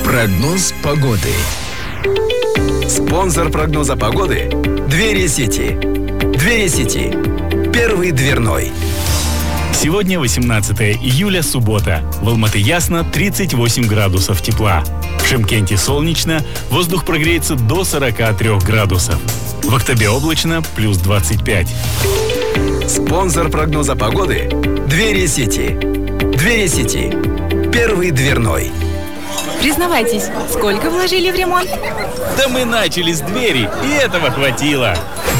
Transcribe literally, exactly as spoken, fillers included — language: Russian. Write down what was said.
Прогноз погоды. Спонсор прогноза погоды – Двери Сити. Двери Сити. Первый дверной. Сегодня восемнадцатое июля, суббота. В Алматы ясно, тридцать восемь градусов тепла. В Шымкенте солнечно, воздух прогреется до сорока трёх градусов. В Актабе облачно, плюс двадцать пять. Спонсор прогноза погоды – Двери Сити. Двери Сити. Первый дверной. Признавайтесь, сколько вложили в ремонт? Да мы начали с двери, и этого хватило.